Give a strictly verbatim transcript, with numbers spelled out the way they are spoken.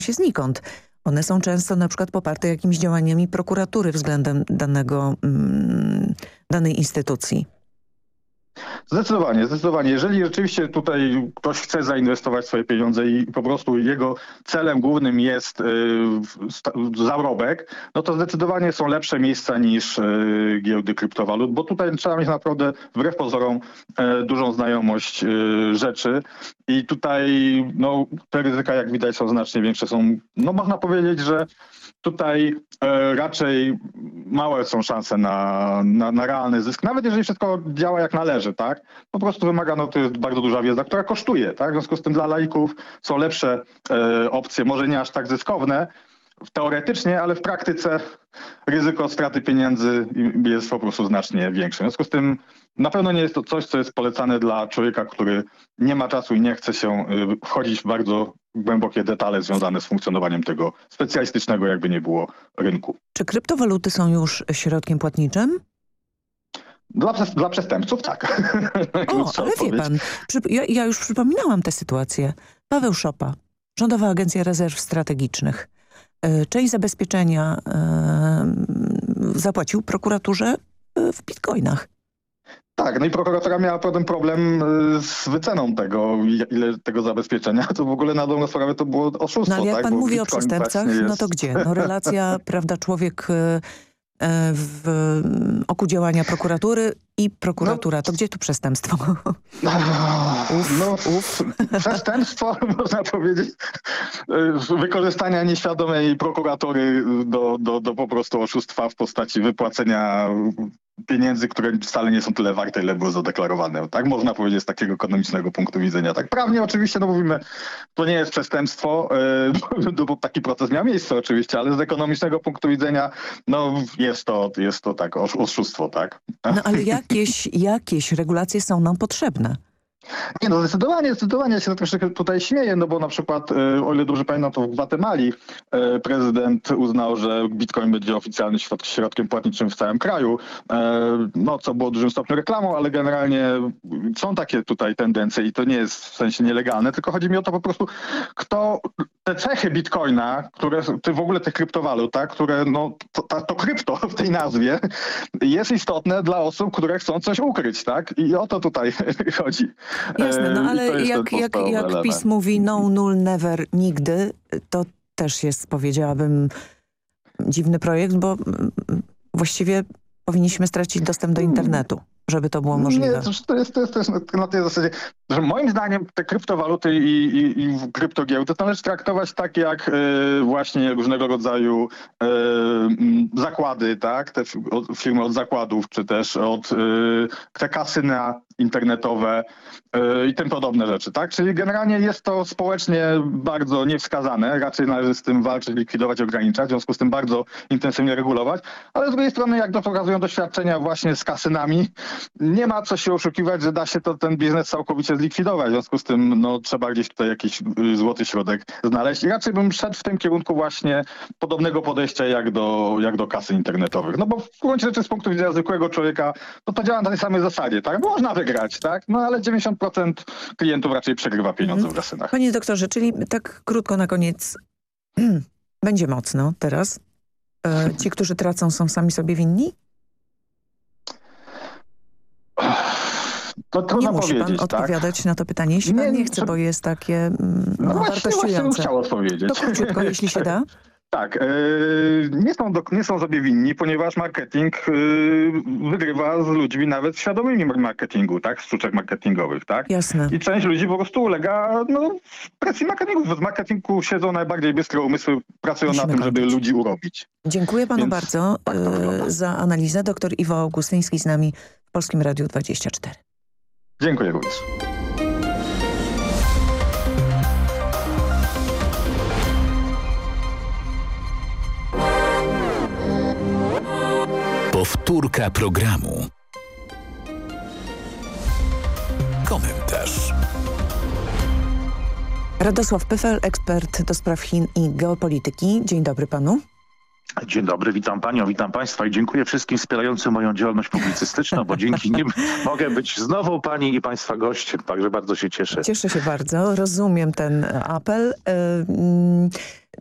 się znikąd. One są często na przykład poparte jakimiś działaniami prokuratury względem danego, mm, danej instytucji. Zdecydowanie, zdecydowanie. Jeżeli rzeczywiście tutaj ktoś chce zainwestować swoje pieniądze i po prostu jego celem głównym jest y, zarobek, no to zdecydowanie są lepsze miejsca niż y, giełdy kryptowalut, bo tutaj trzeba mieć naprawdę wbrew pozorom y, dużą znajomość y, rzeczy i tutaj no, te ryzyka, jak widać, są znacznie większe. Są, no można powiedzieć, że tutaj e, raczej małe są szanse na, na, na realny zysk, nawet jeżeli wszystko działa jak należy, tak? Po prostu wymagano, to jest bardzo duża wiedza, która kosztuje, tak? W związku z tym dla laików są lepsze e, opcje, może nie aż tak zyskowne teoretycznie, ale w praktyce ryzyko straty pieniędzy jest po prostu znacznie większe. W związku z tym na pewno nie jest to coś, co jest polecane dla człowieka, który nie ma czasu i nie chce się wchodzić w bardzo głębokie detale związane z funkcjonowaniem tego specjalistycznego, jakby nie było, rynku. Czy kryptowaluty są już środkiem płatniczym? Dla, dla przestępców tak. O, ale wie pan, ja, ja już przypominałam tę sytuację. Paweł Szopa, Rządowa Agencja Rezerw Strategicznych. Część zabezpieczenia yy, zapłacił prokuraturze w bitcoinach. Tak, no i prokuratura miała potem problem z wyceną tego, ile tego zabezpieczenia. To w ogóle na dobrą sprawę to było oszustwo. No ale jak tak? pan Bo mówi o Bitcoin przestępcach, jest... no to gdzie? No relacja, prawda, człowiek w oku działania prokuratury i prokuratura. No, to gdzie tu przestępstwo? uf, no, uf. Przestępstwo, można powiedzieć, wykorzystania nieświadomej prokuratury do, do, do po prostu oszustwa w postaci wypłacenia pieniędzy, które wcale nie są tyle warte, ile były zadeklarowane. Tak można powiedzieć z takiego ekonomicznego punktu widzenia. Tak prawnie oczywiście, no mówimy, to nie jest przestępstwo, yy, bo taki proces miał miejsce oczywiście, ale z ekonomicznego punktu widzenia no jest to, jest to tak oszustwo, tak? No ale jakieś, jakieś regulacje są nam potrzebne. Nie, no zdecydowanie, zdecydowanie się troszeczkę tutaj śmieję, no bo na przykład, o ile dobrze pamiętam, to w Gwatemali prezydent uznał, że Bitcoin będzie oficjalnym środkiem płatniczym w całym kraju, no co było w dużym stopniu reklamą, ale generalnie są takie tutaj tendencje i to nie jest w sensie nielegalne, tylko chodzi mi o to po prostu, kto te cechy Bitcoina, które, w ogóle tych kryptowalut, tak, które no to, to krypto w tej nazwie jest istotne dla osób, które chcą coś ukryć, tak? I o to tutaj chodzi. Jasne, no ale jak, jak, jak PiS mówi no, null, never, nigdy, to też jest, powiedziałabym, dziwny projekt, bo właściwie powinniśmy stracić dostęp do internetu, żeby to było możliwe. Nie, to jest, to jest też na tej zasadzie, że moim zdaniem te kryptowaluty i, i, i kryptogiełdy to należy traktować tak jak y, właśnie różnego rodzaju y, zakłady, tak? Te firmy od zakładów, czy też od y, te kasyna internetowe y, i tym podobne rzeczy, tak? Czyli generalnie jest to społecznie bardzo niewskazane, raczej należy z tym walczyć, likwidować, ograniczać, w związku z tym bardzo intensywnie regulować, ale z drugiej strony, jak to pokazują doświadczenia właśnie z kasynami, nie ma co się oszukiwać, że da się to ten biznes całkowicie zlikwidować, w związku z tym no, trzeba gdzieś tutaj jakiś y, złoty środek znaleźć i raczej bym szedł w tym kierunku właśnie podobnego podejścia jak do, jak do kasyn internetowych, no bo w gruncie rzeczy z punktu widzenia zwykłego człowieka, no to działa na tej samej zasadzie, tak? Można wygrać, tak? No ale dziewięćdziesiąt procent klientów raczej przegrywa pieniądze w kasynach. Panie doktorze, czyli tak krótko na koniec, będzie mocno teraz. E, ci, którzy tracą, są sami sobie winni? To trudno nie musi powiedzieć, pan tak? odpowiadać na to pytanie, jeśli nie, pan nie chce, bo jest takie mm, no, no, właśnie, wartościujące. Właśnie chciał odpowiedzieć. To króciutko, jeśli się da. Tak, yy, nie, są do, nie są sobie winni, ponieważ marketing yy, wygrywa z ludźmi nawet świadomymi marketingu, tak, sztuczek marketingowych, tak? Jasne. I część ludzi po prostu ulega no, presji marketingu. W marketingu siedzą najbardziej bystre umysły, pracują Musimy na tym, żeby ludzi urobić. Dziękuję panu Więc bardzo tak yy, za analizę. Doktor Iwo Augustyński z nami w Polskim Radiu dwadzieścia cztery. Dziękuję również. Powtórka programu. Komentarz. Radosław Pyfel, ekspert do spraw Chin i geopolityki. Dzień dobry panu. Dzień dobry, witam panią, witam państwa i dziękuję wszystkim wspierającym moją działalność publicystyczną, bo dzięki nim mogę być znowu pani i państwa gościem, także bardzo się cieszę. Cieszę się bardzo, rozumiem ten apel.